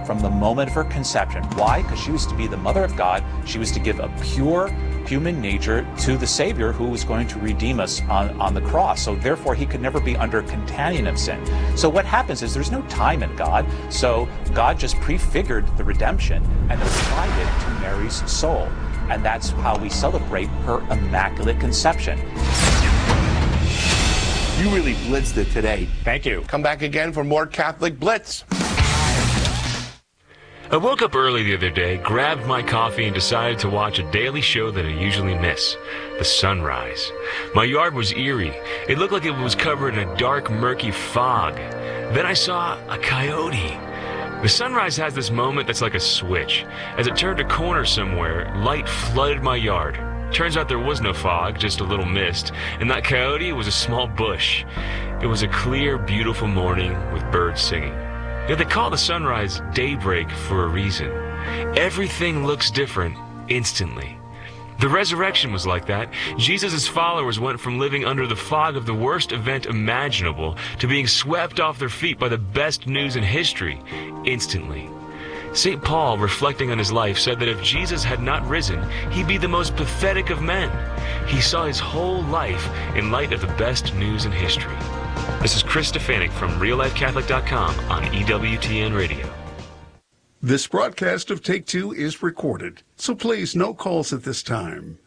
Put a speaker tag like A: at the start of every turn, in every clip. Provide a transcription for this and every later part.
A: from the moment of her conception. Why? Because she was to be the mother of God. She was to give a pure human nature to the Savior who was going to redeem us on the cross. So therefore, he could never be under contagion of sin. So what happens is there's no time in God. So God just prefigured the redemption and applied it to Mary's soul. And that's how we celebrate her Immaculate Conception.
B: You really blitzed it today.
A: Thank you.
B: Come back again for more Catholic Blitz.
C: I woke up early the other day, grabbed my coffee, and decided to watch a daily show that I usually miss, The Sunrise. My yard was eerie. It looked like it was covered in a dark, murky fog. Then I saw a coyote. The Sunrise has this moment that's like a switch. As it turned a corner somewhere, light flooded my yard. Turns out there was no fog, just a little mist, and that coyote was a small bush. It was a clear, beautiful morning with birds singing. Yet they call the sunrise daybreak for a reason. Everything looks different instantly. The resurrection was like that. Jesus' followers went from living under the fog of the worst event imaginable to being swept off their feet by the best news in history instantly. St. Paul, reflecting on his life, said that if Jesus had not risen, he'd be the most pathetic of men. He saw his whole life in light of the best news in history. This is Chris Stefanik from RealLifeCatholic.com on EWTN Radio.
D: This broadcast of Take Two is recorded, so please no calls at this time.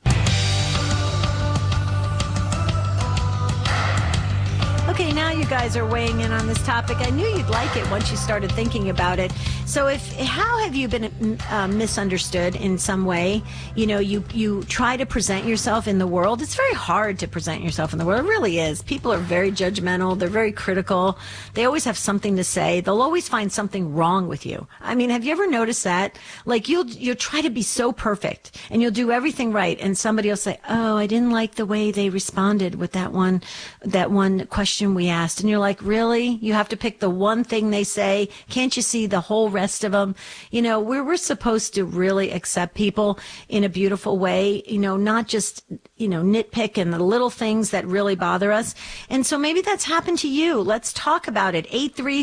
E: Okay, now you guys are weighing in on this topic. I knew you'd like it once you started thinking about it. So how have you been misunderstood in some way? You know, you try to present yourself in the world. It's very hard to present yourself in the world. It really is. People are very judgmental. They're very critical. They always have something to say. They'll always find something wrong with you. I mean, have you ever noticed that? Like you'll try to be so perfect and you'll do everything right. And somebody will say, oh, I didn't like the way they responded with that one question we asked. And you're like, really? You have to pick the one thing they say? Can't you see the whole rest of them? You know, we're supposed to really accept people in a beautiful way, you know, not just, you know, nitpick and the little things that really bother us. And so maybe that's happened to you. Let's talk about it.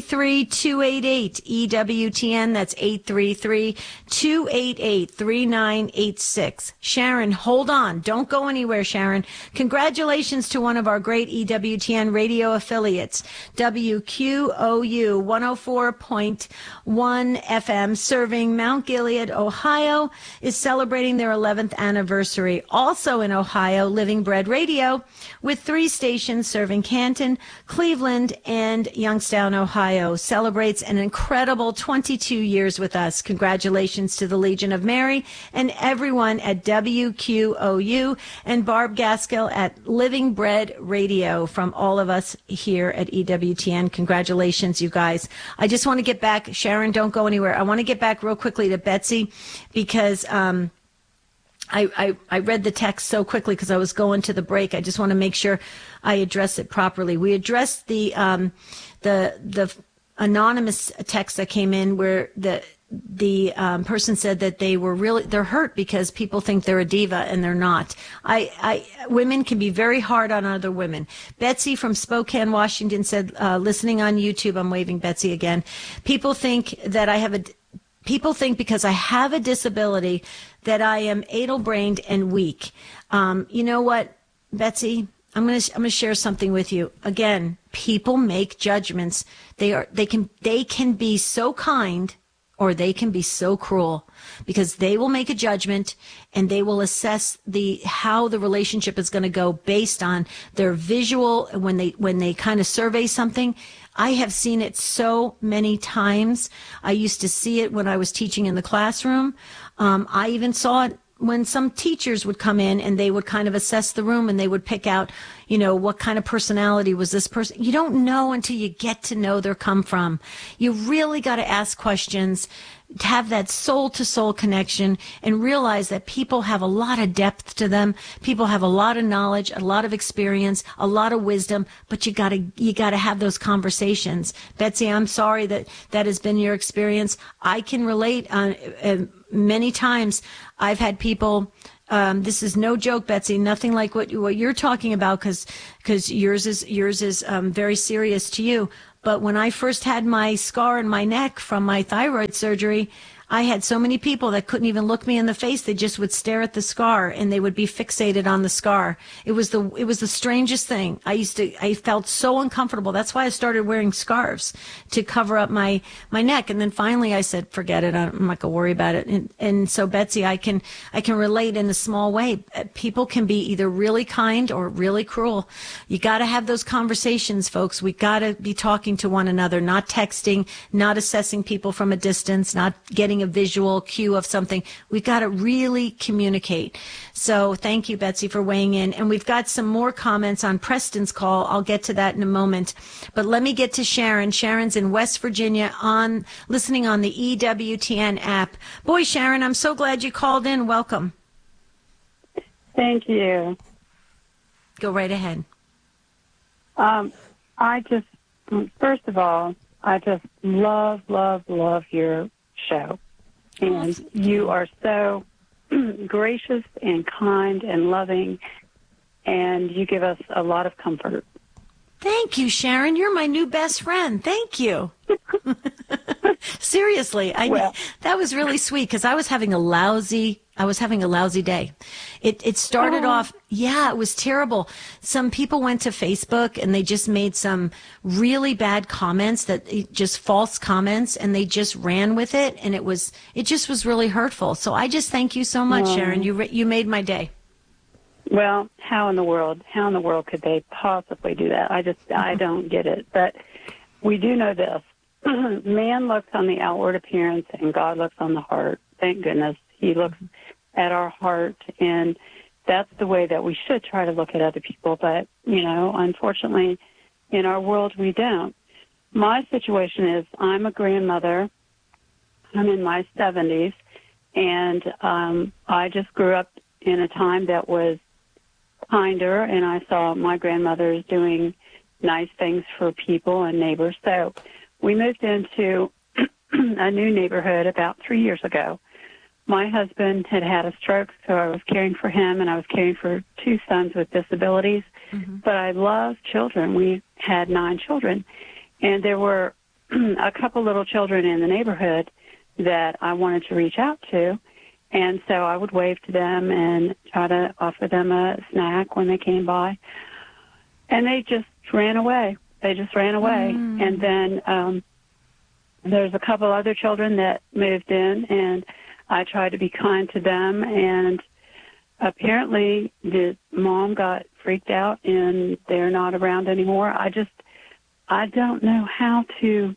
E: 833-288-EWTN. That's 833-288-3986. Sharon, hold on. Don't go anywhere, Sharon. Congratulations to one of our great EWTN radio affiliates, WQOU 104.1 FM, serving Mount Gilead, Ohio, is celebrating their 11th anniversary. Also in Ohio, Living Bread Radio, with 3 stations serving Canton, Cleveland, and Youngstown, Ohio, celebrates an incredible 22 years with us. Congratulations to the Legion of Mary and everyone at WQOU and Barb Gaskill at Living Bread Radio. From all of us here at EWTN, congratulations, you guys. I just want to get back, Sharon, don't go anywhere. I want to get back real quickly to Betsy because I read the text so quickly because I was going to the break. I just want to make sure I address it properly. We addressed the anonymous text that came in where the person said that they're hurt because people think they're a diva and they're not. Women can be very hard on other women. Betsy from Spokane, Washington said, listening on YouTube, I'm waving Betsy again. People think because I have a disability that I am addle-brained and weak. You know what, Betsy? I'm going to share something with you. Again, people make judgments. They can be so kind or they can be so cruel because they will make a judgment and they will assess how the relationship is going to go based on their visual when they kind of survey something. I have seen it so many times. I used to see it when I was teaching in the classroom. I even saw it when some teachers would come in and they would kind of assess the room and they would pick out, you know, what kind of personality was this person. You don't know until you get to know their come from. You really got to ask questions, have that soul-to-soul connection, and realize that people have a lot of depth to them. People have a lot of knowledge, a lot of experience, a lot of wisdom, but you gotta have those conversations. Betsy, I'm sorry that has been your experience. I can relate. Many times I've had people, this is no joke, Betsy, nothing like what you're talking about because yours is very serious to you. But when I first had my scar in my neck from my thyroid surgery, I had so many people that couldn't even look me in the face. They just would stare at the scar and they would be fixated on the scar. It was the strangest thing. I felt so uncomfortable. That's why I started wearing scarves to cover up my neck. And then finally I said, forget it. I'm not going to worry about it. And so Betsy, I can relate in a small way. People can be either really kind or really cruel. You got to have those conversations, folks. We got to be talking to one another, not texting, not assessing people from a distance, not getting a visual cue of something. We've got to really communicate. So thank you, Betsy, for weighing in. And we've got some more comments on Preston's call. I'll get to that in a moment. But let me get to Sharon. Sharon's in West Virginia listening on the EWTN app. Boy, Sharon, I'm so glad you called in. Welcome.
F: Thank you.
E: Go right ahead.
F: First of all, I just love your show. And you are so gracious and kind and loving, and you give us a lot of comfort.
E: Thank you, Sharon. You're my new best friend. Thank you. Seriously, that was really sweet because I was having a lousy day. It started off, it was terrible. Some people went to Facebook and they just made some really bad comments just false comments, and they just ran with it, and it just was really hurtful. So I just thank you so much, Sharon. You made my day.
F: Well, how in the world could they possibly do that? I don't get it. But we do know this. Man looks on the outward appearance and God looks on the heart. Thank goodness. He looks at our heart, and that's the way that we should try to look at other people. But, unfortunately, in our world, we don't. My situation is I'm a grandmother. I'm in my 70s, and I just grew up in a time that was kinder, and I saw my grandmothers doing nice things for people and neighbors. So we moved into a new neighborhood about 3 years ago. My husband had had a stroke, so I was caring for him, and I was caring for 2 sons with disabilities. Mm-hmm. But I love children. We had 9 children, and there were a couple little children in the neighborhood that I wanted to reach out to. And so I would wave to them and try to offer them a snack when they came by. And they just ran away. Mm. And then there's a couple other children that moved in, and I tried to be kind to them. And apparently the mom got freaked out, and they're not around anymore. I don't know how to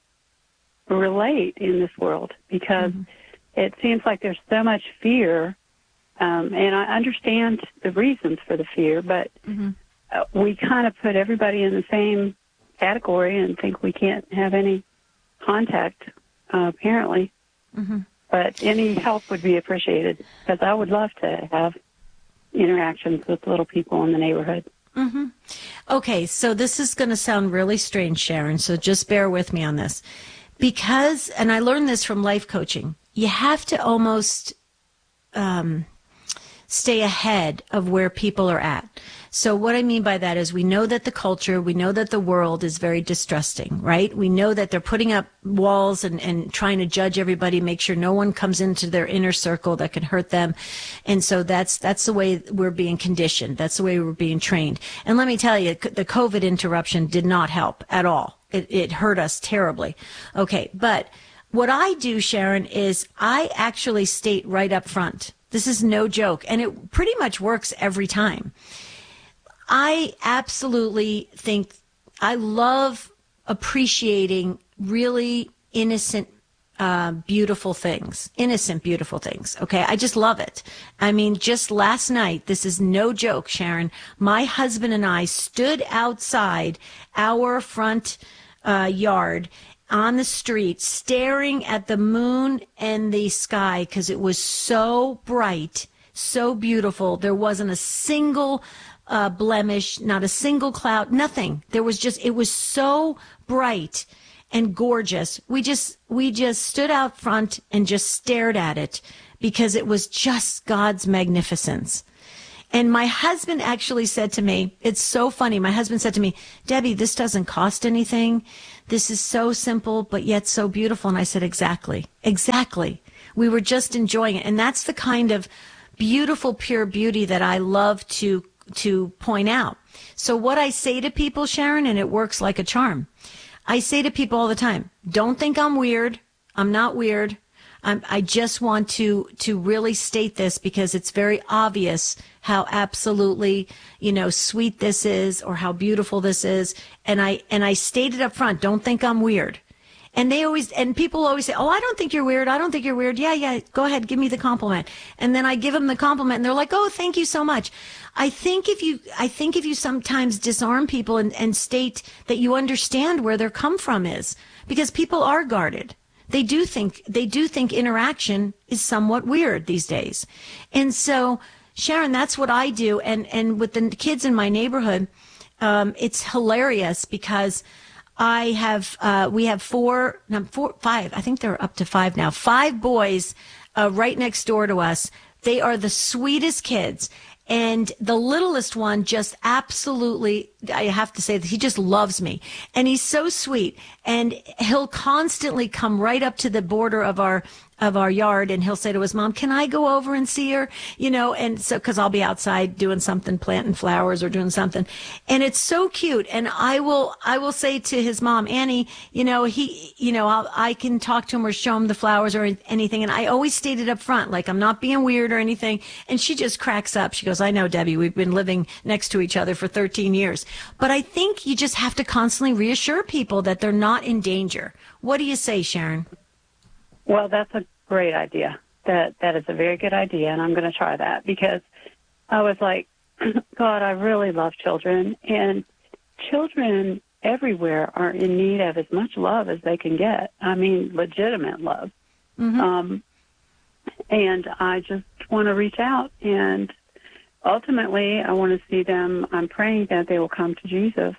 F: relate in this world because it seems like there's so much fear, and I understand the reasons for the fear, but we kind of put everybody in the same category and think we can't have any contact, apparently. Mm-hmm. But any help would be appreciated because I would love to have interactions with little people in the neighborhood.
E: Mm-hmm. Okay, so this is going to sound really strange, Sharon, so just bear with me on this. Because, and I learned this from life coaching, you have to almost stay ahead of where people are at. So what I mean by that is we know that the culture, we know that the world is very distrusting, right? We know that they're putting up walls and trying to judge everybody, make sure no one comes into their inner circle that can hurt them. And so that's the way we're being conditioned. That's the way we're being trained. And let me tell you, the COVID interruption did not help at all. It hurt us terribly. Okay, but what I do, Sharon, is I actually state right up front. This is no joke, and it pretty much works every time. I absolutely think I love appreciating really innocent, beautiful things. Innocent, beautiful things. Okay, I just love it. I mean, just last night, this is no joke, Sharon. My husband and I stood outside our front yard on the street staring at the moon and the sky because it was so bright, so beautiful. There wasn't a single blemish, not a single cloud, nothing. There was just, it was so bright and gorgeous. We just stood out front and just stared at it because it was just God's magnificence. And my husband actually said to me, it's so funny. My husband said to me, Debbie, this doesn't cost anything. This is so simple, but yet so beautiful. And I said, exactly. We were just enjoying it. And that's the kind of beautiful, pure beauty that I love to point out. So what I say to people, Sharon, and it works like a charm. I say to people all the time, don't think I'm weird. I'm not weird. I just want to really state this because it's very obvious how absolutely, sweet this is or how beautiful this is. And I state it up front. Don't think I'm weird. And people always say, oh, I don't think you're weird. I don't think you're weird. Yeah. Go ahead. Give me the compliment. And then I give them the compliment and they're like, oh, thank you so much. I think if you sometimes disarm people and state that you understand where their come from is, because people are guarded. They do think interaction is somewhat weird these days. And so, Sharon, that's what I do. And with the kids in my neighborhood, it's hilarious because we have five, I think they're up to 5 now, 5 boys right next door to us. They are the sweetest kids. And the littlest one just absolutely, I have to say that he just loves me. And he's so sweet. And he'll constantly come right up to the border of our yard and he'll say to his mom, can I go over and see her? And so, cause I'll be outside doing something, planting flowers or doing something. And it's so cute. And I will say to his mom, Annie, I can talk to him or show him the flowers or anything. And I always state it up front, like I'm not being weird or anything. And she just cracks up. She goes, I know, Debbie, we've been living next to each other for 13 years. But I think you just have to constantly reassure people that they're not in danger. What do you say, Sharon?
F: Well, that's a great idea. That is a very good idea, and I'm going to try that because I was like, God, I really love children, and children everywhere are in need of as much love as they can get. I mean, legitimate love. Mm-hmm. And I just want to reach out, and ultimately I want to see them. I'm praying that they will come to Jesus.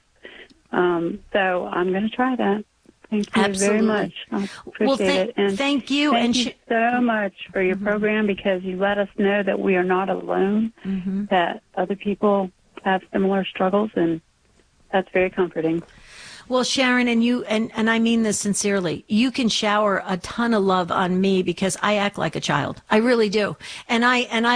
F: So I'm going to try that. Thank you very much. I appreciate it. And
E: thank you.
F: Thank you so much for your program because you let us know that we are not alone, that other people have similar struggles, and that's very comforting.
E: Well, Sharon, and I mean this sincerely, you can shower a ton of love on me because I act like a child. I really do. And I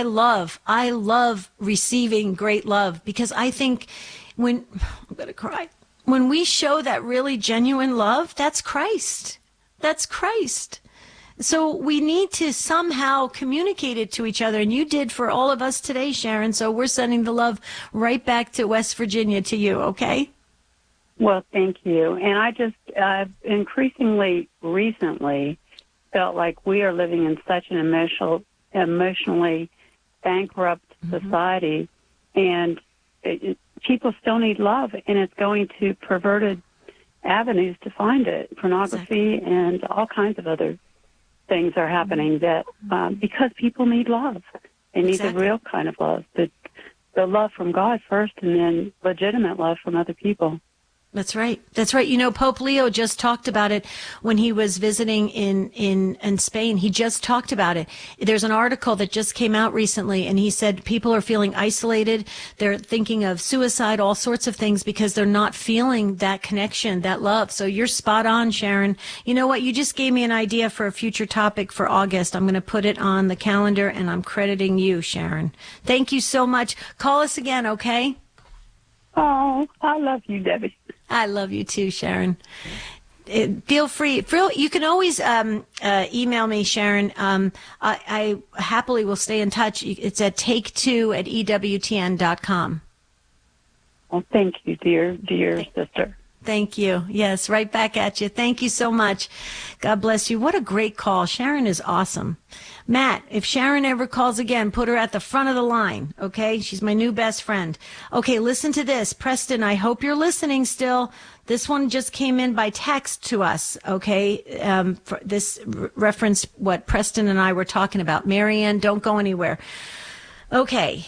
E: love receiving great love because I think I'm going to cry. When we show that really genuine love, that's Christ. That's Christ. So we need to somehow communicate it to each other. And you did for all of us today, Sharon. So we're sending the love right back to West Virginia to you, okay?
F: Well, thank you. And I just increasingly recently felt like we are living in such an emotionally bankrupt society. And people still need love, and it's going to perverted avenues to find it. Pornography and all kinds of other things are happening that because people need love. They need the real kind of love, the love from God first, and then legitimate love from other people.
E: That's right. That's right. Pope Leo just talked about it when he was visiting in Spain. He just talked about it. There's an article that just came out recently, and he said people are feeling isolated. They're thinking of suicide, all sorts of things, because they're not feeling that connection, that love. So you're spot on, Sharon. You know what? You just gave me an idea for a future topic for August. I'm going to put it on the calendar, and I'm crediting you, Sharon. Thank you so much. Call us again, okay?
F: Oh, I love you, Debbie.
E: I love you too, Sharon. Feel free. You can always email me, Sharon. I happily will stay in touch. It's at take2@EWTN.com.
F: Well, thank you, dear sister.
E: Thank you. Yes, right back at you. Thank you so much. God bless you. What a great call. Sharon is awesome. Matt, if Sharon ever calls again, put her at the front of the line, okay? She's my new best friend. Okay, listen to this. Preston, I hope you're listening still. This one just came in by text to us, okay? This referenced what Preston and I were talking about. Marianne, don't go anywhere. Okay,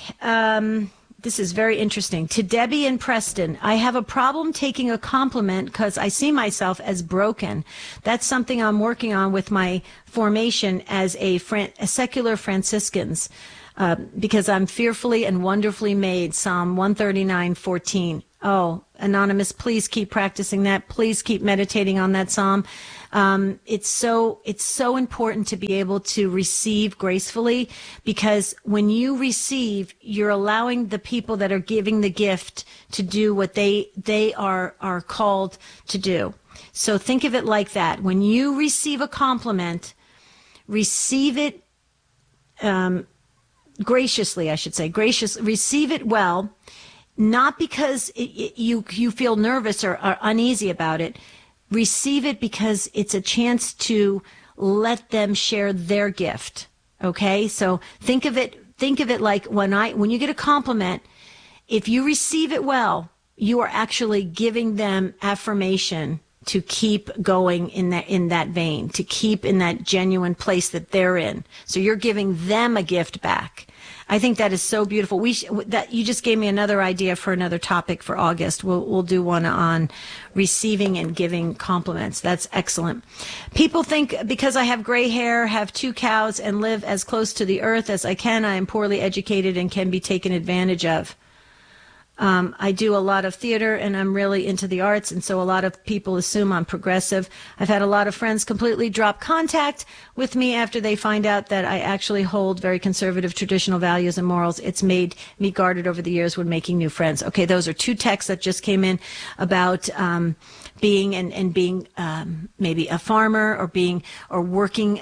E: this is very interesting. To Debbie and Preston, I have a problem taking a compliment because I see myself as broken. That's something I'm working on with my formation as a secular Franciscans. because I'm fearfully and wonderfully made, Psalm 139:14. Oh, Anonymous, please keep practicing that. Please keep meditating on that Psalm. It's so important to be able to receive gracefully, because when you receive, you're allowing the people that are giving the gift to do what they are called to do. So think of it like that. When you receive a compliment, receive it graciously, I should say. Receive it well. Not because you feel nervous or uneasy about it. Receive it because it's a chance to let them share their gift. Okay? So think of it like when you get a compliment, if you receive it well, you are actually giving them affirmation to keep going in that vein, to keep in that genuine place that they're in. So you're giving them a gift back. I think that is so beautiful. That you just gave me another idea for another topic for August. We'll do one on receiving and giving compliments. That's excellent. People think because I have gray hair, have 2 cows, and live as close to the earth as I can, I am poorly educated and can be taken advantage of. I do a lot of theater and I'm really into the arts, and so a lot of people assume I'm progressive. I've had a lot of friends completely drop contact with me after they find out that I actually hold very conservative traditional values and morals. It's made me guarded over the years when making new friends. Okay, those are 2 texts that just came in about being maybe a farmer or working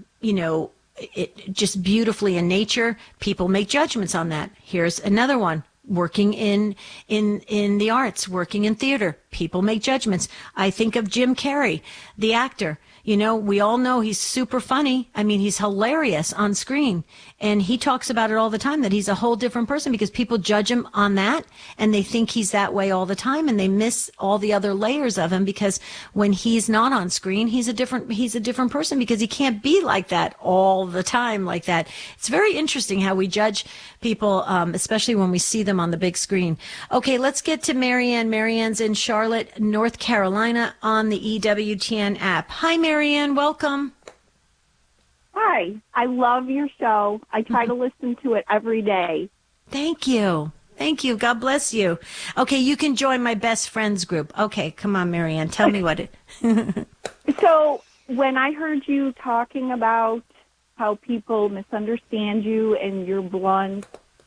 E: just beautifully in nature. People make judgments on that. Here's another one. Working in the arts, working in theater, people make judgments. I think of Jim Carrey, the actor. We all know he's super funny. I mean, he's hilarious on screen. And he talks about it all the time, that he's a whole different person because people judge him on that and they think he's that way all the time, and they miss all the other layers of him, because when he's not on screen, he's a different person, because he can't be like that all the time like that. It's very interesting how we judge people, especially when we see them on the big screen. Okay, let's get to Marianne. Marianne's in Charlotte, North Carolina on the EWTN app. Hi, Marianne. Welcome.
G: Hi. I love your show. I try to listen to it every day.
E: Thank you. Thank you. God bless you. Okay, you can join my best friends group. Okay, come on, Marianne. Tell me what it...
G: So when I heard you talking about how people misunderstand you and you're blunt,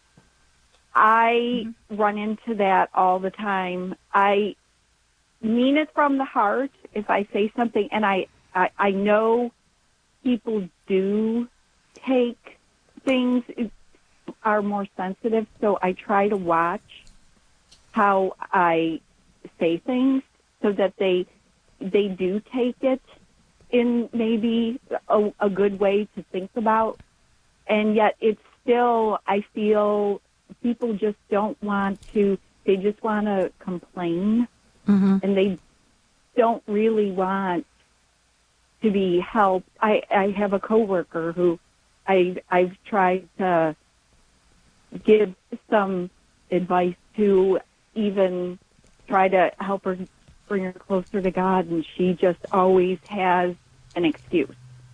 G: I run into that all the time. I mean it from the heart if I say something, and I know people do take things, are more sensitive, so I try to watch how I say things so that they do take it in maybe a good way to think about. And yet it's still, I feel people just don't want to, they just want to complain, and they don't really want to be helped. I have a coworker who I've tried to give some advice to, even try to help her bring her closer to God, and she just always has an excuse.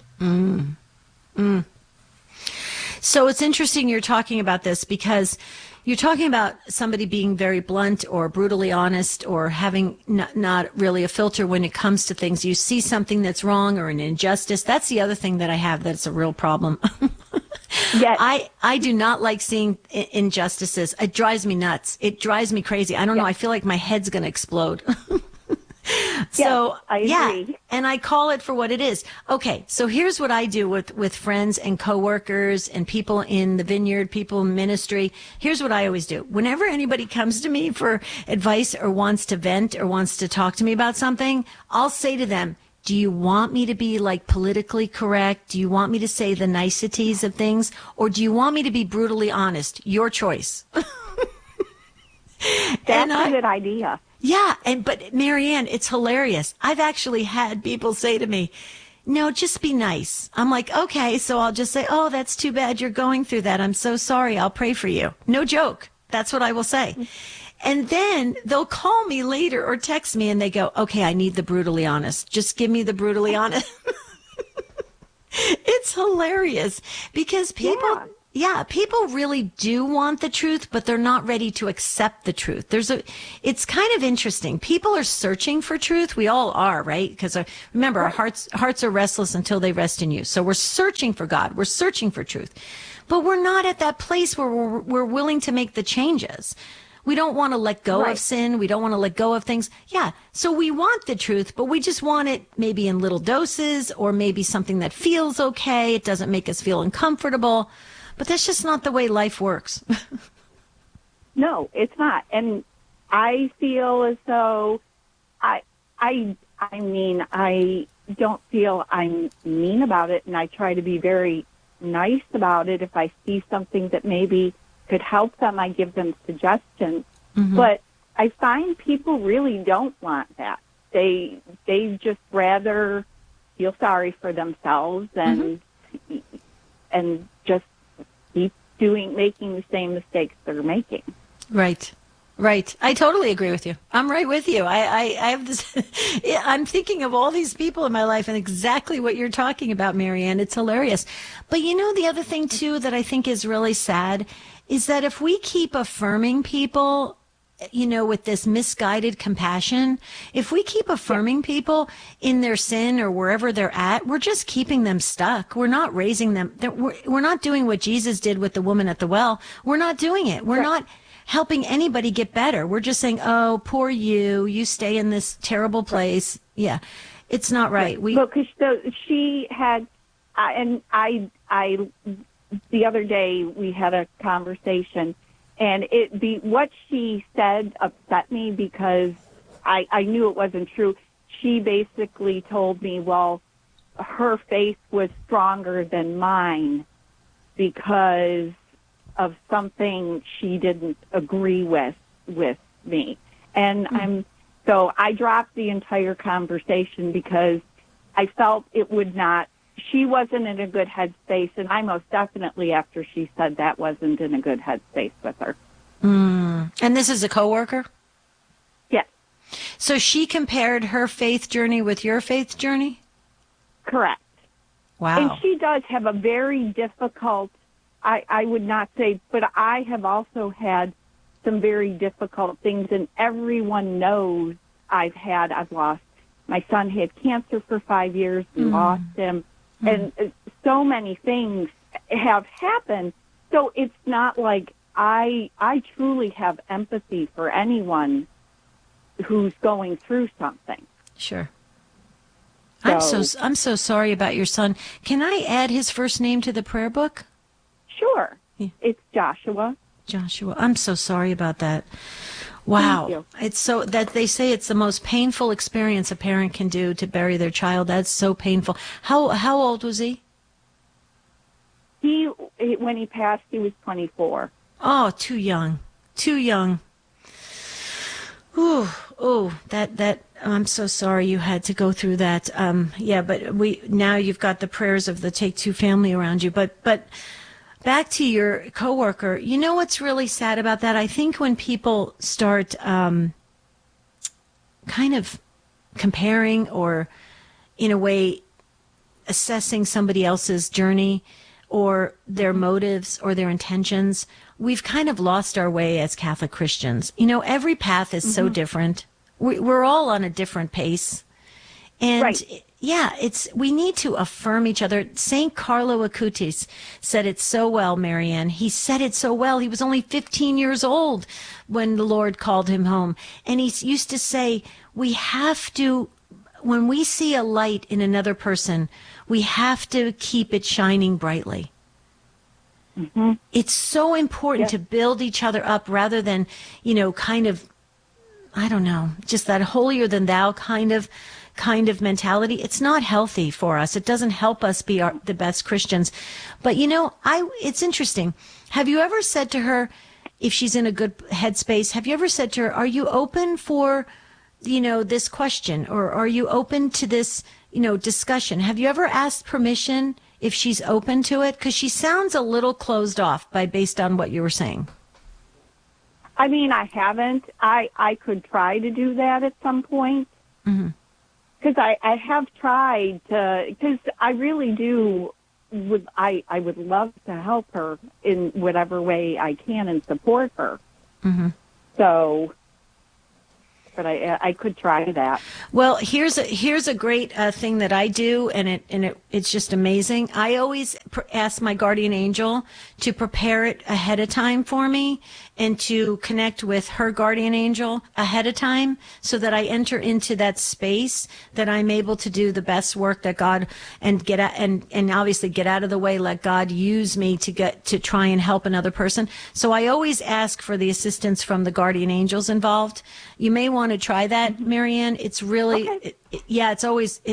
E: So it's interesting you're talking about this, because you're talking about somebody being very blunt or brutally honest or having not really a filter when it comes to things. You see something that's wrong or an injustice. That's the other thing that I have that's a real problem.
G: Yes.
E: I do not like seeing injustices. It drives me nuts. It drives me crazy. I don't know. I feel like my head's going to explode. So,
G: I agree.
E: Yeah, and I call it for what it is. Okay, so here's what I do with friends and coworkers and people in the vineyard, people in ministry. Here's what I always do. Whenever anybody comes to me for advice or wants to vent or wants to talk to me about something, I'll say to them, do you want me to be like politically correct? Do you want me to say the niceties of things? Or do you want me to be brutally honest? Your choice.
G: That's a good idea.
E: Yeah, but Marianne, it's hilarious. I've actually had people say to me, no, just be nice. I'm like, okay, so I'll just say, oh, that's too bad you're going through that. I'm so sorry. I'll pray for you. No joke. That's what I will say. And then they'll call me later or text me and they go, okay, I need the brutally honest. Just give me the brutally honest. It's hilarious because Yeah, people really do want the truth, but they're not ready to accept the truth. It's kind of interesting. People are searching for truth. We all are, right? Because remember, our hearts are restless until they rest in you. So we're searching for God. We're searching for truth, but we're not at that place where we're willing to make the changes. We don't want to let go of sin. We don't want to let go of things. Yeah. So we want the truth, but we just want it maybe in little doses, or maybe something that feels okay. It doesn't make us feel uncomfortable. But that's just not the way life works.
G: No, it's not. And I feel as though I mean, I don't feel I'm mean about it, and I try to be very nice about it. If I see something that maybe could help them, I give them suggestions. Mm-hmm. But I find people really don't want that. They just rather feel sorry for themselves and just keep making the same mistakes they're making.
E: Right. I totally agree with you. I'm right with you. I have this, I'm thinking of all these people in my life and exactly what you're talking about, Marianne. It's hilarious. But you know, the other thing too that I think is really sad is that if we keep affirming people, you know, with this misguided compassion, if we keep affirming people in their sin or wherever they're at, we're just keeping them stuck. We're not raising them. We're not doing what Jesus did with the woman at the well. We're not doing it. We're not helping anybody get better. We're just saying, oh, poor you stay in this terrible place. Yeah, it's not right.
G: Because she had, and I, the other day we had a conversation, and what she said upset me because I knew it wasn't true. She basically told me, well, her faith was stronger than mine because of something she didn't agree with me. And so I dropped the entire conversation because I felt it would not, she wasn't in a good headspace, and I most definitely, after she said that, wasn't in a good headspace with her.
E: And this is a coworker?
G: Yes.
E: So she compared her faith journey with your faith journey?
G: Correct.
E: Wow.
G: And she does have a very difficult, I would not say, but I have also had some very difficult things, and everyone knows I've lost. My son had cancer for 5 years. We lost him. And so many things have happened. So it's not like I truly have empathy for anyone who's going through something.
E: Sure. I'm so sorry about your son. Can I add his first name to the prayer book?
G: Sure. Yeah. It's Joshua.
E: Joshua. I'm so sorry about that. Wow.
G: Thank you.
E: It's so that they say it's the most painful experience a parent can do to bury their child. That's so painful. How old was he?
G: When he passed, he was 24.
E: Oh, too young. Too young. Ooh, that I'm so sorry you had to go through that. Yeah, but now you've got the prayers of the Take Two family around you. But back to your coworker, you know what's really sad about that? I think when people start kind of comparing or, in a way, assessing somebody else's journey or their motives or their intentions, we've kind of lost our way as Catholic Christians. You know, every path is so different. We're all on a different pace. And yeah, we need to affirm each other. Saint Carlo Acutis said it so well, Marianne. He said it so well. He was only 15 years old when the Lord called him home. And he used to say, we have to, when we see a light in another person, we have to keep it shining brightly. Mm-hmm. It's so important to build each other up rather than, you know, kind of, I don't know, just that holier than thou kind of mentality. It's not healthy for us. It doesn't help us be the best Christians. But, you know, it's interesting. Have you ever said to her, if she's in a good headspace, have you ever said to her, are you open for, you know, this question, or are you open to this, you know, discussion? Have you ever asked permission if she's open to it? Because she sounds a little closed off based on what you were saying.
G: I mean, I haven't. I could try to do that at some point. Mm-hmm. Because I have tried to, because I really do would love to help her in whatever way I can and support her.
E: Mm-hmm.
G: So, but I could try that.
E: Well, here's a great thing that I do, and it's just amazing. I always ask my guardian angel to prepare it ahead of time for me, and to connect with her guardian angel ahead of time, so that I enter into that space that I'm able to do the best work that God and obviously get out of the way. Let God use me to try and help another person. So I always ask for the assistance from the guardian angels involved. You may want to try that, Marianne. It's really,
G: okay.
E: It's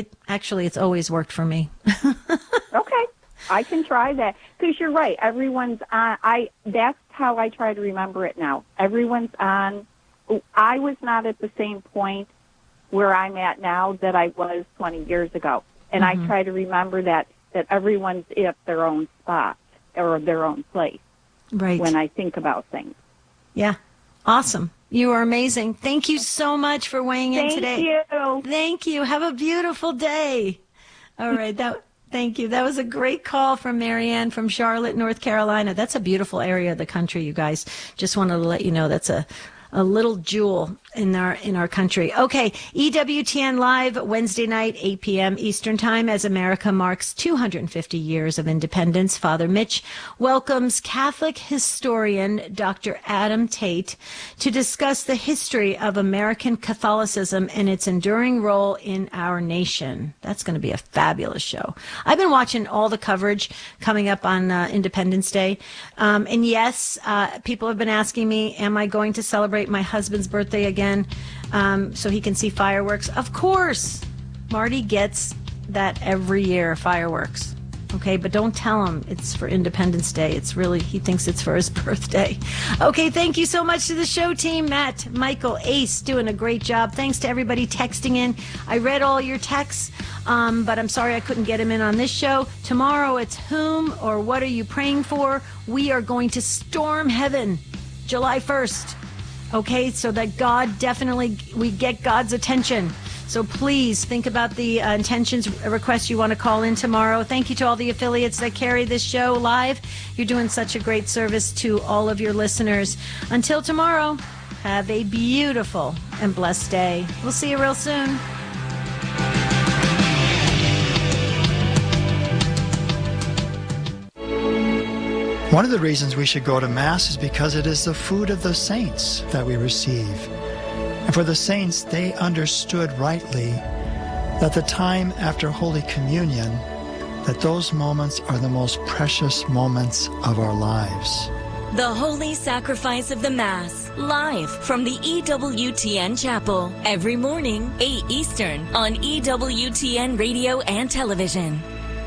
E: always worked for me.
G: Okay, I can try that, because you're right. Everyone's on. That's how I try to remember it now. Everyone's on. I was not at the same point where I'm at now that I was 20 years ago, and I try to remember that everyone's at their own spot or their own place.
E: Right.
G: When I think about things.
E: Yeah. Awesome. You are amazing. Thank you so much for weighing in today.
G: Thank you.
E: Thank you. Have a beautiful day. All right. Thank you. That was a great call from Marianne from Charlotte, North Carolina. That's a beautiful area of the country, you guys. Just wanted to let you know that's a little jewel in our country. Okay, EWTN Live, Wednesday night, 8 p.m. Eastern Time, as America marks 250 years of independence. Father Mitch welcomes Catholic historian Dr. Adam Tate to discuss the history of American Catholicism and its enduring role in our nation. That's going to be a fabulous show. I've been watching all the coverage coming up on Independence Day. And yes, people have been asking me, am I going to celebrate my husband's birthday again, so he can see fireworks? Of course. Marty gets that every year, fireworks. Okay, but don't tell him it's for Independence Day. It's really, he thinks it's for his birthday. Okay, thank you so much to the show team. Matt, Michael, Ace, doing a great job. Thanks to everybody texting in. I read all your texts, but I'm sorry I couldn't get them in on this show. Tomorrow it's whom or what are you praying for? We are going to storm heaven July 1st. Okay, so that we get God's attention. So please think about the intentions, requests you want to call in tomorrow. Thank you to all the affiliates that carry this show live. You're doing such a great service to all of your listeners. Until tomorrow, have a beautiful and blessed day. We'll see you real soon.
H: One of the reasons we should go to Mass is because it is the food of the saints that we receive. And for the saints, they understood rightly that the time after Holy Communion, that those moments are the most precious moments of our lives.
I: The Holy Sacrifice of the Mass, live from the EWTN Chapel, every morning, 8 Eastern, on EWTN Radio and Television.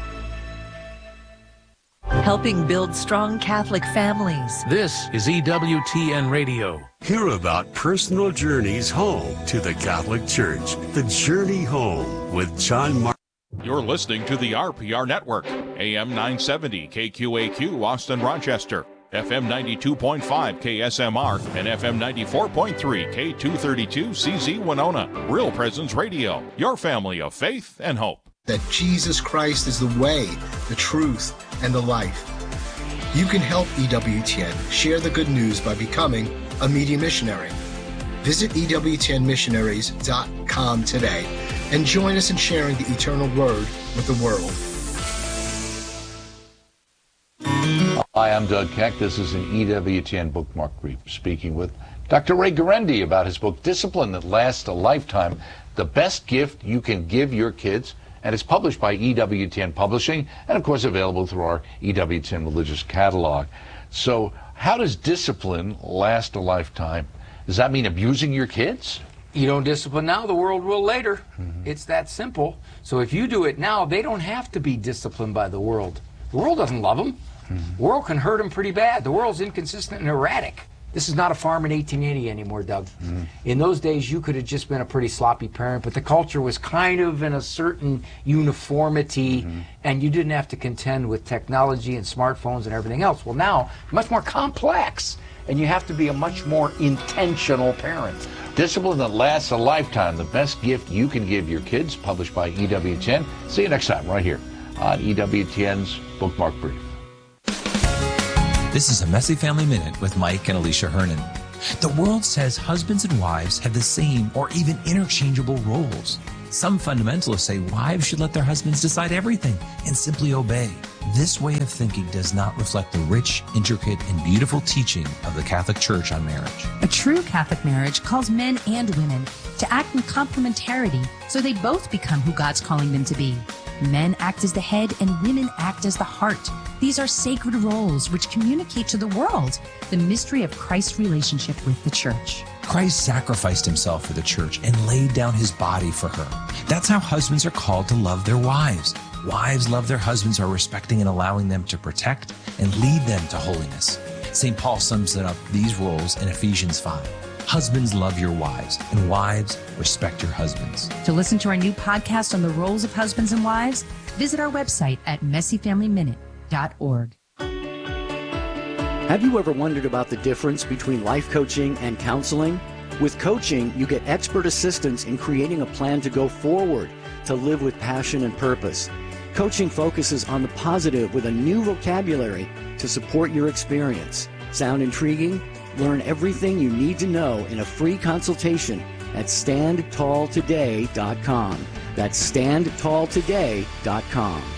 J: Helping build strong Catholic families.
K: This is EWTN Radio.
L: Hear about personal journeys home to the Catholic Church. The Journey Home with John Mark.
M: You're listening to the RPR Network, AM 970 KQAQ Austin Rochester, FM 92.5 KSMR, and FM 94.3 K232 CZ Winona. Real Presence Radio, your family of faith and hope.
N: That Jesus Christ is the way, the truth, and the life. You can help EWTN share the good news by becoming a media missionary. Visit EWTNmissionaries.com today and join us in sharing the eternal word with the world.
O: Hi, I'm Doug Keck. This is an EWTN bookmark brief, speaking with Dr. Ray Guarendi about his book, Discipline That Lasts a Lifetime, The Best Gift You Can Give Your Kids. And it's published by EWTN Publishing and, of course, available through our EWTN Religious Catalog. So how does discipline last a lifetime? Does that mean abusing your kids?
P: You don't discipline now, the world will later. Mm-hmm. It's that simple. So if you do it now, they don't have to be disciplined by the world. The world doesn't love them. Mm-hmm. The world can hurt them pretty bad. The world's inconsistent and erratic. This is not a farm in 1880 anymore, Doug. Mm-hmm. In those days, you could have just been a pretty sloppy parent, but the culture was kind of in a certain uniformity, and you didn't have to contend with technology and smartphones and everything else. Well, now, much more complex, and you have to be a much more intentional parent.
O: Discipline That Lasts a Lifetime, The Best Gift You Can Give Your Kids, published by EWTN. See you next time, right here on EWTN's Bookmark Brief.
Q: This is a Messy Family Minute with Mike and Alicia Hernan. The world says husbands and wives have the same or even interchangeable roles. Some fundamentalists say wives should let their husbands decide everything and simply obey. This way of thinking does not reflect the rich, intricate, and beautiful teaching of the Catholic Church on marriage.
R: A true Catholic marriage calls men and women to act in complementarity so they both become who God's calling them to be. Men act as the head and women act as the heart. These are sacred roles which communicate to the world the mystery of Christ's relationship with the church.
Q: Christ sacrificed himself for the church and laid down his body for her. That's how husbands are called to love their wives. Wives love their husbands by respecting and allowing them to protect and lead them to holiness. St. Paul sums up these roles in Ephesians 5. Husbands, love your wives, and wives, respect your husbands.
R: To listen to our new podcast on the roles of husbands and wives, visit our website at messyfamilyminute.org.
S: Have you ever wondered about the difference between life coaching and counseling? With coaching, you get expert assistance in creating a plan to go forward, to live with passion and purpose. Coaching focuses on the positive with a new vocabulary to support your experience. Sound intriguing? Learn everything you need to know in a free consultation at standtalltoday.com. That's standtalltoday.com.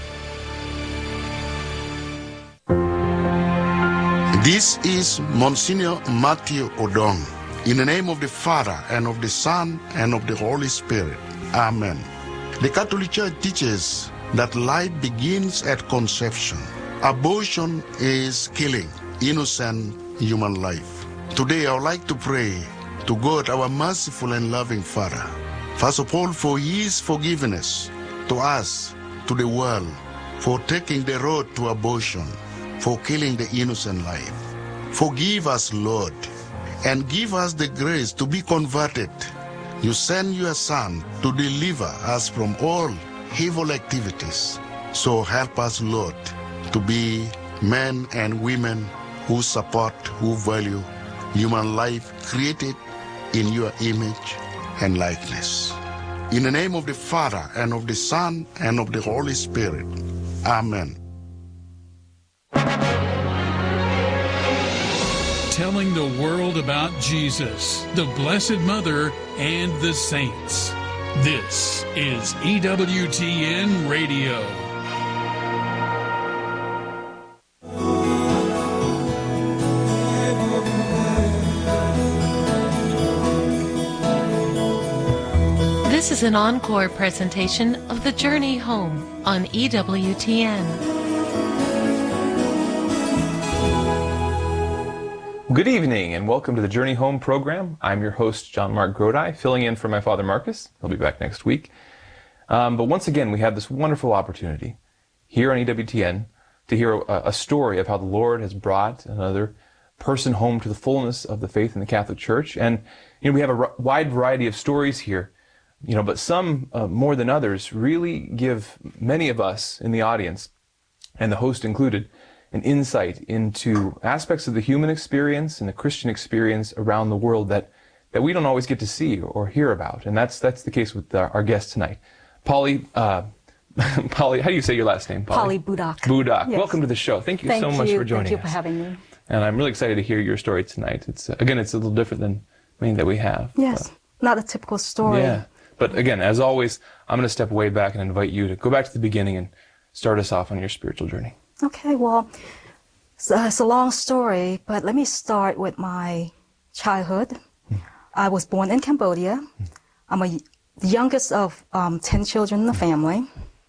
T: This is Monsignor Matthew Odong. In the name of the Father, and of the Son, and of the Holy Spirit. Amen. The Catholic Church teaches that life begins at conception. Abortion is killing innocent human life. Today I would like to pray to God, our merciful and loving Father, first of all for his forgiveness to us, to the world, for taking the road to abortion, for killing the innocent life. Forgive us, Lord, and give us the grace to be converted. You send your Son to deliver us from all evil activities. So help us, Lord, to be men and women who support, who value human life created in your image and likeness. In the name of the Father, and of the Son, and of the Holy Spirit. Amen.
K: Telling the world about Jesus, the Blessed Mother, and the saints. This is EWTN Radio.
U: This is an encore presentation of The Journey Home on EWTN.
V: Good evening and welcome to the Journey Home program. I'm your host, John Mark Grodi, filling in for my father Marcus. He'll be back next week. But once again, we have this wonderful opportunity here on EWTN to hear a story of how the Lord has brought another person home to the fullness of the faith in the Catholic Church. And we have a wide variety of stories here, but some more than others really give many of us in the audience, and the host included, an insight into aspects of the human experience and the Christian experience around the world that we don't always get to see or hear about. And that's the case with our guest tonight. Polly, Polly, how do you say your last name?
W: Polly Budak.
V: Budak.
W: Yes.
V: Welcome to the show. Thank you so much for joining us.
W: Thank you for having me.
V: And I'm really excited to hear your story tonight. It's a little different than many that we have.
W: Yes, not a typical story.
V: Yeah. But again, as always, I'm going to step way back and invite you to go back to the beginning and start us off on your spiritual journey.
W: Okay, well, it's a long story, but let me start with my childhood. I was born in Cambodia. I'm the youngest of 10 children in the family.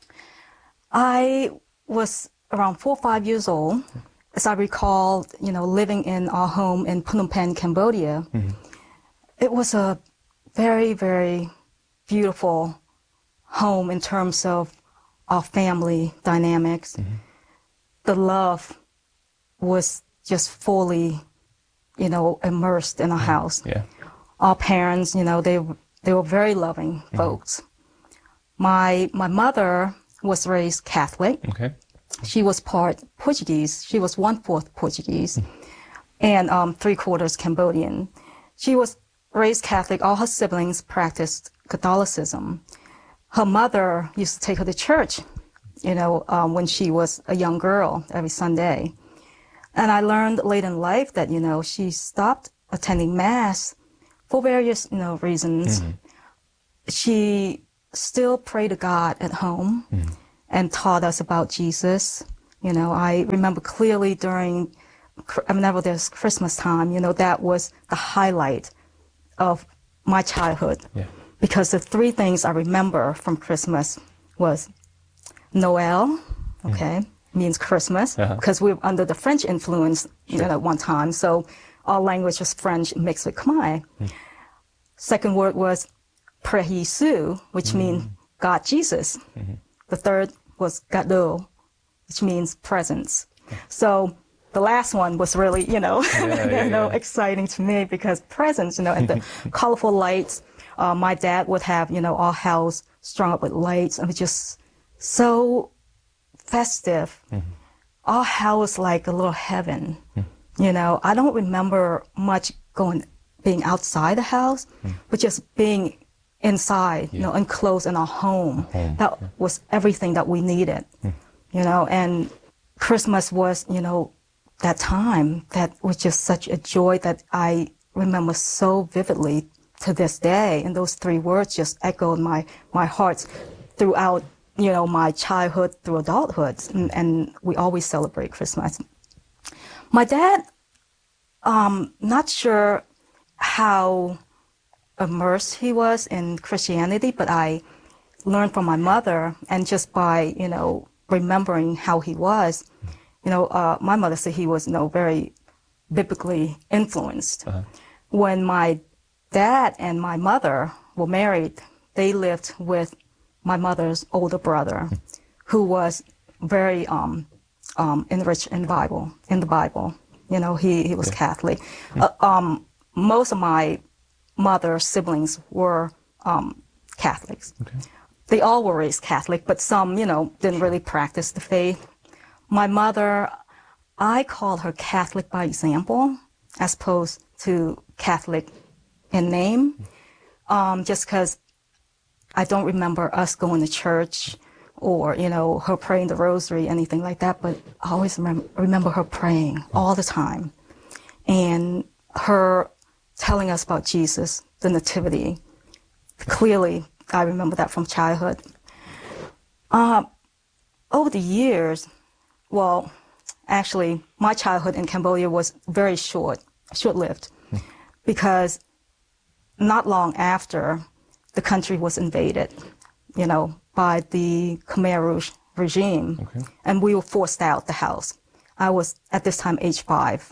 W: I was around 4 or 5 years old, as I recall, living in our home in Phnom Penh, Cambodia. It was a very, very beautiful home in terms of our family dynamics. The love was just fully, immersed in our house.
V: Yeah.
W: Our parents, they were very loving folks. My mother was raised Catholic.
V: Okay.
W: She was part Portuguese. She was 1/4 Portuguese and 3/4 Cambodian. She was raised Catholic. All her siblings practiced Catholicism. Her mother used to take her to church when she was a young girl every Sunday. And I learned late in life that, she stopped attending Mass for various, reasons. Mm-hmm. She still prayed to God at home and taught us about Jesus. I remember clearly whenever there's Christmas time, that was the highlight of my childhood. Yeah. Because the three things I remember from Christmas was Noel, means Christmas, because we were under the French influence at one time. So our language was French mixed with Khmer. Second word was Père Jésus, which means God Jesus. The third was Cadeau, which means presents. So the last one was really, exciting to me because presents, and the colorful lights. My dad would have, our house strung up with lights, and it was just so festive. Our house like a little heaven. I don't remember much being outside the house, but just being inside, enclosed in our home. That was everything that we needed, and Christmas was, that time that was just such a joy that I remember so vividly to this day. And those three words just echoed my heart throughout, my childhood through adulthood. And we always celebrate Christmas. My dad, not sure how immersed he was in Christianity, but I learned from my mother, and just by, remembering how he was, my mother said he was, very biblically influenced. When my dad and my mother were married, they lived with my mother's older brother, who was very enriched in the Bible. He was Catholic. Most of my mother's siblings were Catholics. They all were raised Catholic, but some, didn't really practice the faith. My mother, I call her Catholic by example, as opposed to Catholic in name, just because I don't remember us going to church or, her praying the rosary, anything like that, but I always remember her praying all the time, and her telling us about Jesus, the Nativity. Clearly, I remember that from childhood. Over the years, well, actually, my childhood in Cambodia was very short-lived, because not long after, the country was invaded, by the Khmer Rouge regime, and we were forced out the house. I was, at this time, age 5.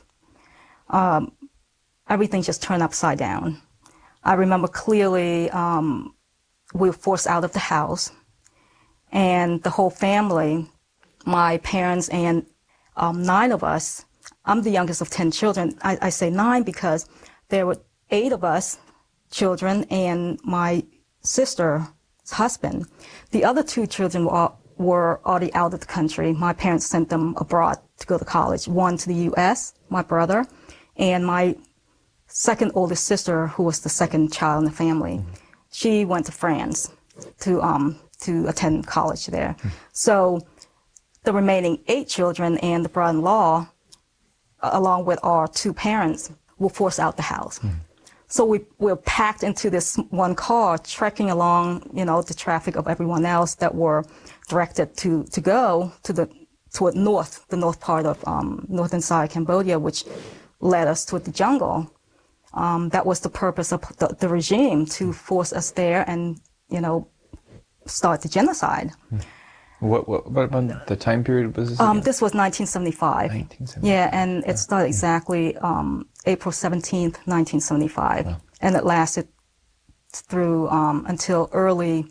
W: Everything just turned upside down. I remember clearly we were forced out of the house, and the whole family, my parents and 9 of us, I'm the youngest of 10 children. I say 9 because there were 8 of us children and my sister's husband. The other 2 children were already out of the country. My parents sent them abroad to go to college, one to the U.S., my brother, and my second oldest sister, who was the second child in the family. She went to France to attend college there. So the remaining 8 children and the brother-in-law, along with our 2 parents, were forced out the house. So we were packed into this one car, trekking along, the traffic of everyone else that were directed to go toward the north part of northern side of Cambodia, which led us toward the jungle. That was the purpose of the regime, to force us there and, start the genocide.
V: What about the time period was this?
W: This was 1975. 1975. Yeah, and it started exactly April 17th, 1975. Wow. And it lasted through until early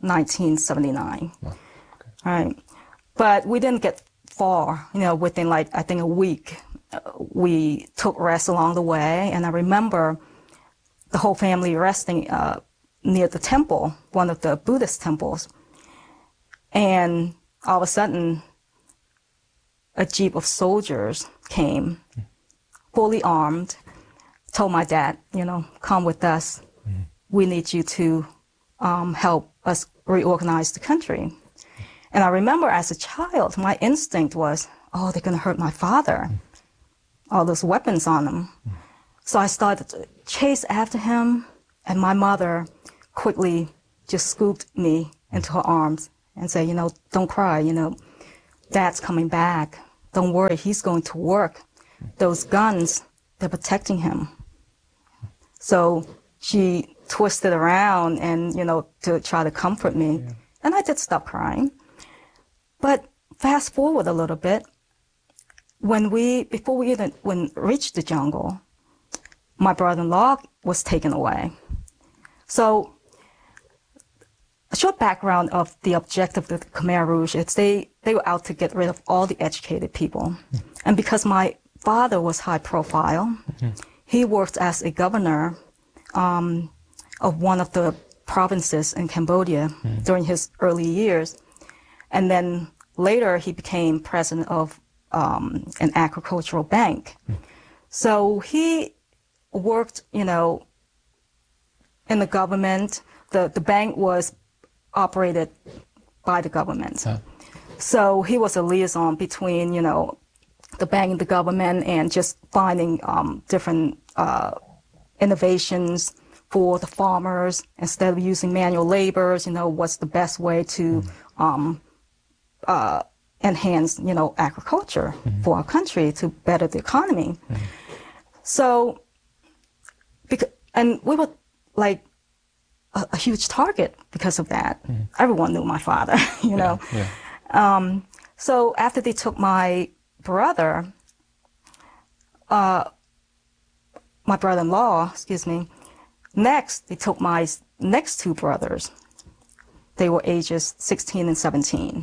W: 1979. Wow. Okay. All right. But we didn't get far, within I think a week. We took rest along the way, and I remember the whole family resting near the temple, one of the Buddhist temples. And all of a sudden, a jeep of soldiers came, fully armed, told my dad, come with us. We need you to help us reorganize the country. And I remember as a child, my instinct was, oh, they're going to hurt my father. All those weapons on him. So I started to chase after him, and my mother quickly just scooped me into her arms and said, don't cry, Dad's coming back. Don't worry, he's going to work. Those guns, they're protecting him. So she twisted around and, to try to comfort me. Yeah. And I did stop crying. But fast forward a little bit, before we even reached the jungle, my brother-in-law was taken away. So a short background of the objective of the Khmer Rouge is they were out to get rid of all the educated people. And because my father was high profile, he worked as a governor of one of the provinces in Cambodia during his early years. And then later he became president of an agricultural bank. So he worked, in the government. The bank was operated by the government. So he was a liaison between, the bank and the government, and just finding different innovations for the farmers. Instead of using manual labor, what's the best way to enhance, agriculture for our country to better the economy. So, and we were like a huge target because of that. Everyone knew my father, So after they took my brother, my brother-in-law, next they took my next two brothers. They were ages 16 and 17.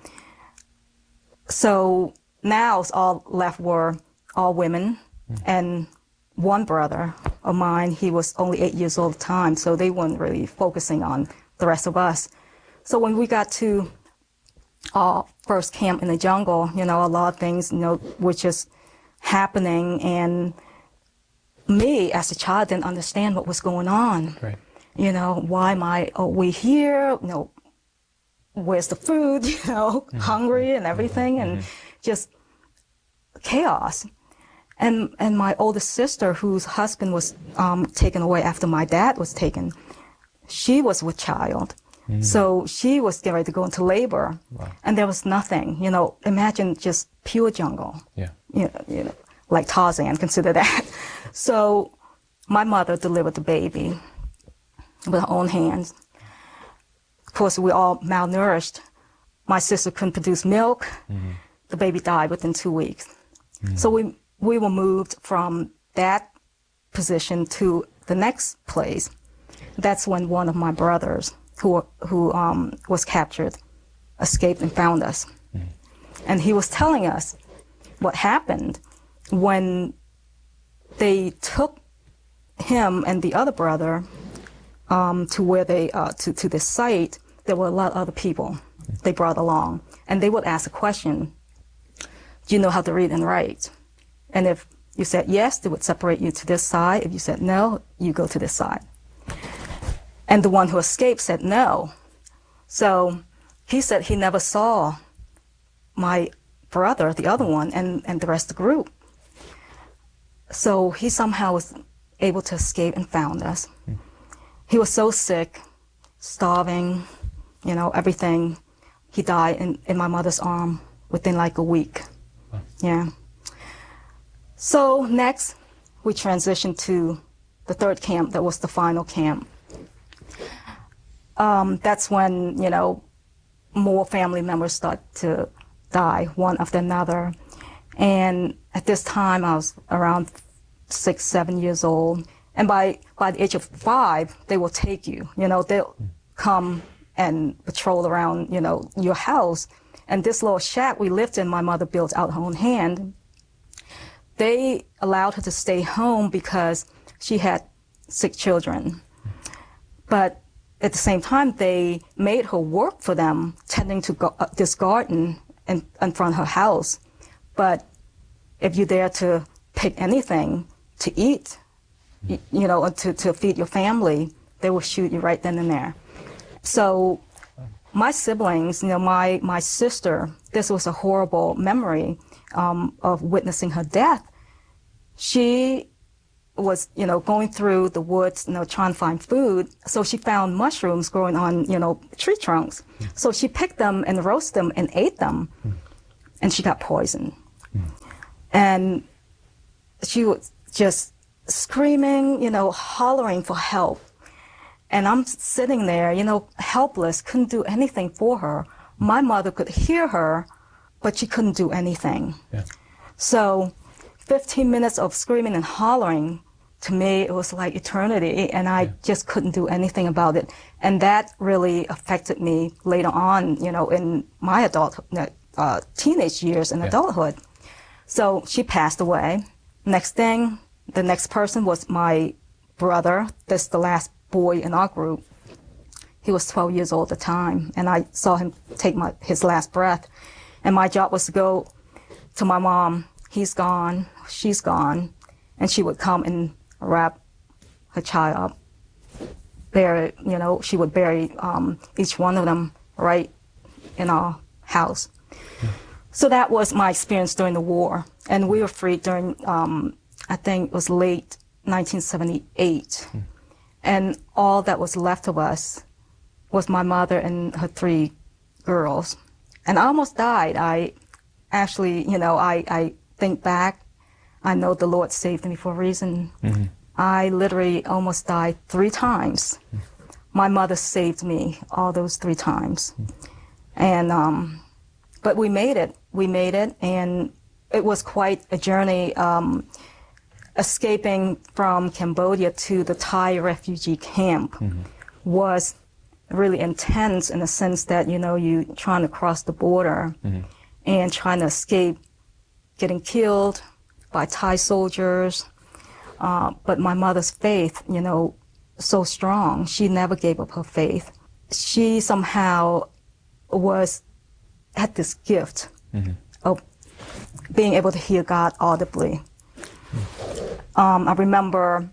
W: So now all left were all women, and one brother of mine, he was only 8 years old at the time, so they weren't really focusing on the rest of us. So when we got to our first camp in the jungle, a lot of things, were just happening, and me as a child didn't understand what was going on. Right. Why are we here? Where's the food? Hungry and everything, and just chaos. And my oldest sister, whose husband was taken away after my dad was taken, she was with child. So she was getting ready to go into labor. Wow. And there was nothing. Imagine just pure jungle. Yeah. Like Tarzan, consider that. So my mother delivered the baby with her own hands. Of course, we all malnourished. My sister couldn't produce milk. The baby died within 2 weeks. So we were moved from that position to the next place. That's when one of my brothers, who was captured, escaped and found us. And he was telling us what happened when they took him and the other brother to where they to this site. There were a lot of other people they brought along, and they would ask a question: do you know how to read and write? And if you said yes, they would separate you to this side. If you said no, you go to this side. And the one who escaped said no. So he said he never saw my brother, the other one, and the rest of the group. So he somehow was able to escape and found us. He was so sick, starving, everything. He died in my mother's arm within like a week. Wow. Yeah. So next, we transitioned to the third camp. That was the final camp. That's when, more family members start to die, one after another. And at this time, I was around 6, 7 years old. And by the age of 5, they will take you. They'll come and patrol around, your house. And this little shack we lived in, my mother built out her own hand. They allowed her to stay home because she had sick children. But at the same time, they made her work for them, tending to this garden in front of her house. But if you dare to pick anything to eat, to feed your family, they will shoot you right then and there. So my siblings, my sister, this was a horrible memory of witnessing her death. She was, going through the woods, trying to find food. So she found mushrooms growing on, tree trunks. So she picked them and roasted them and ate them. And she got poisoned. And she was just screaming, hollering for help. And I'm sitting there, helpless, couldn't do anything for her. My mother could hear her, but she couldn't do anything. Yeah. So 15 minutes of screaming and hollering, to me, it was like eternity, and I just couldn't do anything about it. And that really affected me later on, in my teenage years and adulthood. So she passed away. The next person was my brother. That's the last boy in our group. He was 12 years old at the time, and I saw him take his last breath. And my job was to go to my mom. He's gone, she's gone. And she would come and wrap her child up. She would bury each one of them right in our house. So that was my experience during the war. And we were freed during, I think it was late 1978. And all that was left of us was my mother and her 3 girls. And I almost died. I actually, I think back, I know the Lord saved me for a reason. I literally almost died 3 times. My mother saved me all those 3 times. And, but we made it. We made it, and it was quite a journey, escaping from Cambodia to the Thai refugee camp was really intense in the sense that, you trying to cross the border and trying to escape getting killed by Thai soldiers. But my mother's faith, so strong. She never gave up her faith. She somehow had this gift of being able to hear God audibly. I remember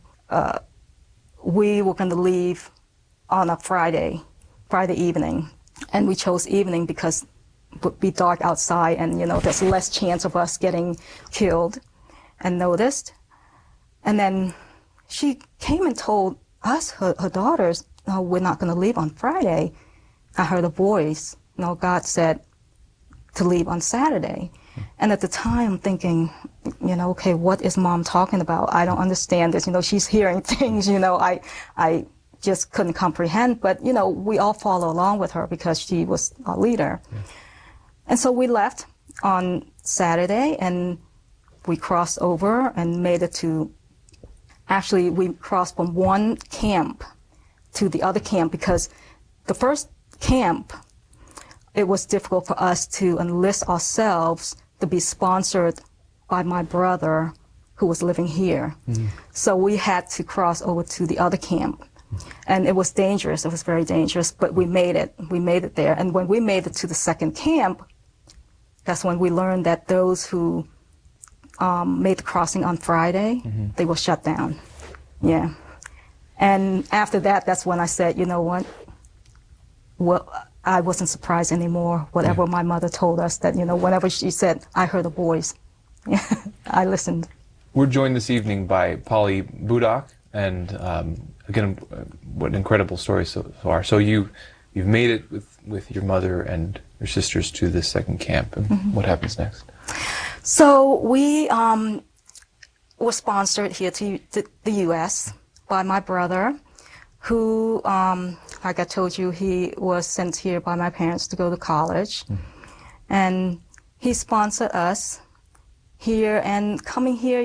W: we were going to leave on a Friday evening, and we chose evening because it would be dark outside, and there's less chance of us getting killed and noticed. And then she came and told us, her daughters, no, we're not going to leave on Friday. I heard a voice. God said to leave on Saturday. And at the time, I'm thinking, okay, what is Mom talking about? I don't understand this. She's hearing things, I just couldn't comprehend. But, we all follow along with her because she was our leader. And so we left on Saturday, and we crossed over and made it to, actually, we crossed from one camp to the other camp because the first camp, it was difficult for us to enlist ourselves to be sponsored by my brother who was living here. So we had to cross over to the other camp. And it was dangerous. It was very dangerous, but we made it. We made it there. And when we made it to the second camp, that's when we learned that those who made the crossing on Friday, they were shut down. Yeah. And after that, that's when I said, you know what? Well, I wasn't surprised anymore. Whatever my mother told us, that, whenever she said, I heard a voice, I listened.
V: We're joined this evening by Polly Budak, and again, what an incredible story so far. So you've made it with your mother and your sisters to this second camp, and what happens next?
W: So we were sponsored here to the U.S. by my brother, who, like I told you, he was sent here by my parents to go to college. And he sponsored us here, and coming here,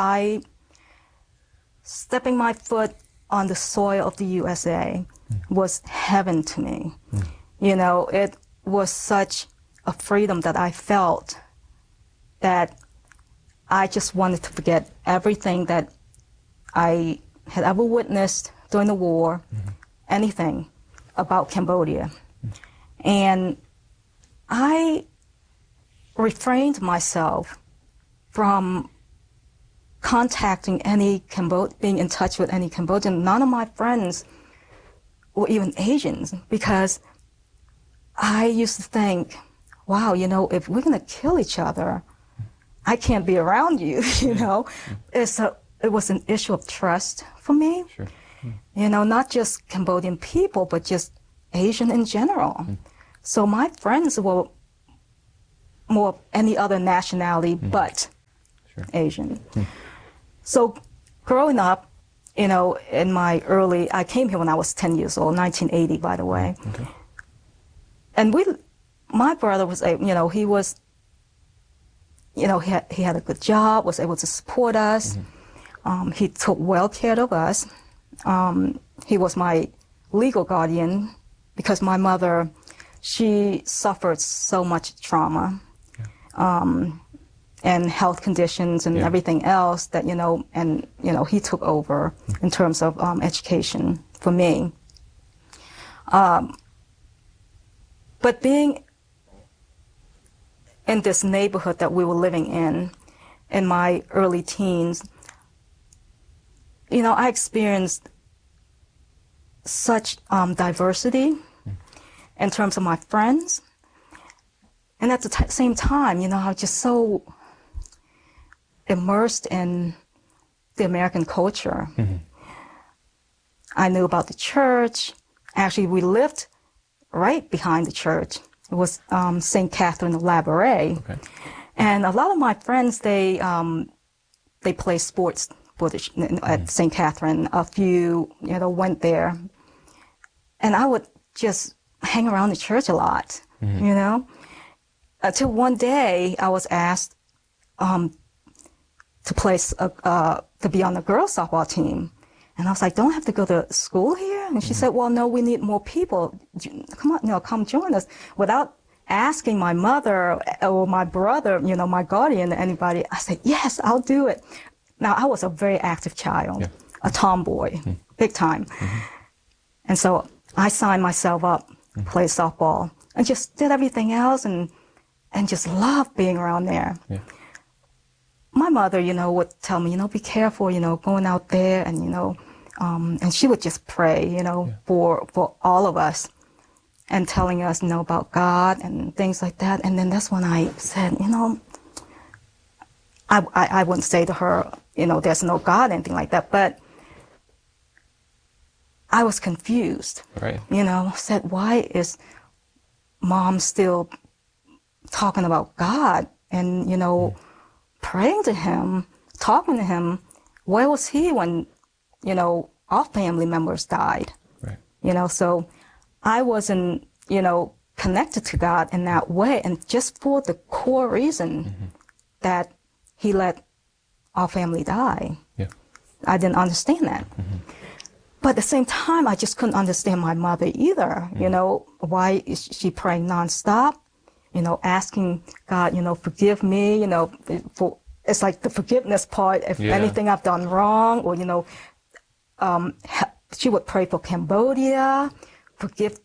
W: stepping my foot on the soil of the USA was heaven to me. It was such a freedom that I felt that I just wanted to forget everything that I had ever witnessed during the war, anything about Cambodia. And I refrained myself from contacting any being in touch with any Cambodian. None of my friends were even Asians, because I used to think, wow, you know, if we're going to kill each other, I can't be around you, you know. It was an issue of trust for me.
V: Sure.
W: You know, not just Cambodian people, but just Asian in general. So my friends were more any other nationality but Asian. So growing up, you know, I came here when I was 10 years old, 1980, by the way.
V: Okay.
W: And my brother was, you know, he was, you know, he had a good job, was able to support us. He took well care of us. He was my legal guardian because my mother, she suffered so much trauma and health conditions and everything else that, you know, and, you know, he took over in terms of education for me. But being in this neighborhood that we were living in my early teens, you know, I experienced such diversity in terms of my friends. And at the same time, you know, I was just so immersed in the American culture. I knew about the church. Actually, we lived right behind the church. It was St. Catherine of Labouré.
V: Okay.
W: And a lot of my friends, they play sports at St. Catherine. A few, you know, went there. And I would just hang around the church a lot, you know, until one day I was asked to be on the girls' softball team. And I was like, don't I have to go to school here? And she said, well, no, we need more people. Come on, you know, come join us. Without asking my mother or my brother, you know, my guardian, anybody, I said, yes, I'll do it. Now, I was a very active child, a tomboy, big time. And so I signed myself up, played softball, and just did everything else and just loved being around there. My mother, you know, would tell me, you know, be careful, you know, going out there, and, you know, and she would just pray, you know, for all of us and telling us, you know, about God and things like that. And then that's when I said, you know, I wouldn't say to her, you know, there's no God, anything like that, but I was confused.
V: Right.
W: You know, said, why is Mom still talking about God and, you know, praying to him, talking to him? Where was he when, you know, our family members died?
V: Right.
W: You know, so I wasn't, you know, connected to God in that way, and just for the core reason that he let our family die. I didn't understand that. But at the same time, I just couldn't understand my mother either. You know, why is she praying nonstop? You know, asking God, you know, forgive me, you know, for, it's like the forgiveness part, if anything I've done wrong, or, you know, she would pray for Cambodia, forgive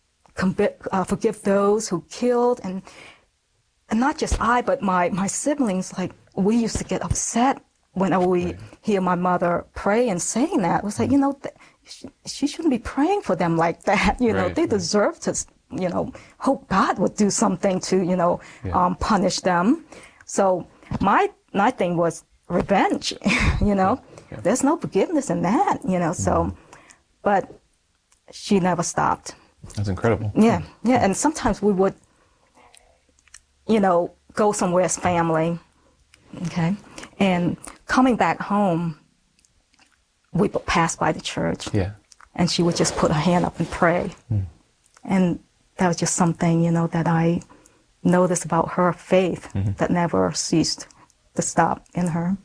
W: those who killed, and not just I, but my siblings, like, we used to get upset whenever we hear my mother pray and saying that. It was like, you know, she shouldn't be praying for them like that. You know, they deserve to, you know, hope God would do something to, you know, punish them. So my thing was revenge, you know. There's no forgiveness in that, you know. So, but she never stopped.
V: That's incredible.
W: Yeah. And sometimes we would, you know, go somewhere as family, okay, and coming back home, we would pass by the church, and she would just put her hand up and pray, and that was just something, you know, that I noticed about her faith that never ceased to stop in her.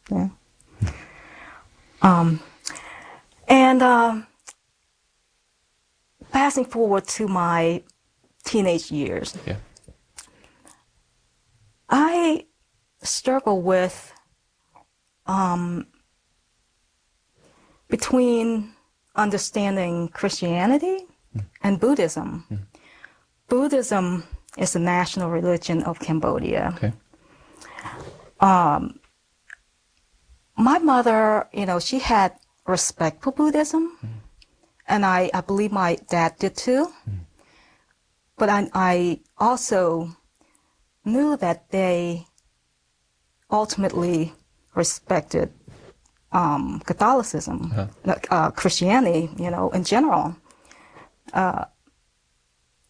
W: And passing forward to my teenage years, I struggle with between understanding Christianity and Buddhism. Buddhism is the national religion of Cambodia. My mother, you know, she had respect for Buddhism, and I believe my dad did too. but I also knew that they ultimately respected Catholicism, Christianity, in general.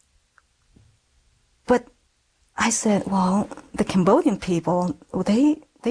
W: But I said, well, the Cambodian people, they